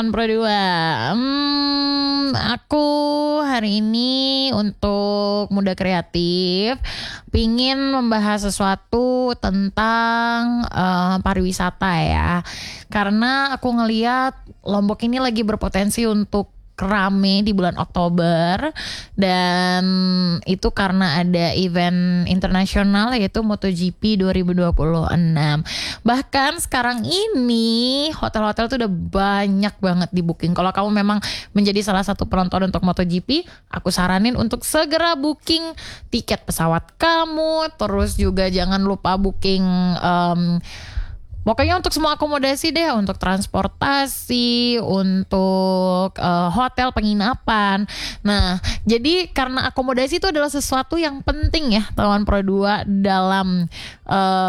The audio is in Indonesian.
Pro 2. Aku hari ini untuk Muda Kreatif pingin membahas sesuatu tentang pariwisata ya. Karena aku ngeliat Lombok ini lagi berpotensi untuk rame di bulan Oktober, dan itu karena ada event internasional yaitu MotoGP 2026. Bahkan sekarang ini hotel-hotel tuh udah banyak banget di booking. Kalau kamu memang menjadi salah satu penonton untuk MotoGP, aku saranin untuk segera booking tiket pesawat kamu. Terus juga jangan lupa booking pokoknya untuk semua akomodasi deh, untuk transportasi, untuk hotel, penginapan. Nah, jadi karena akomodasi itu adalah sesuatu yang penting ya, Tawan Pro 2 dalam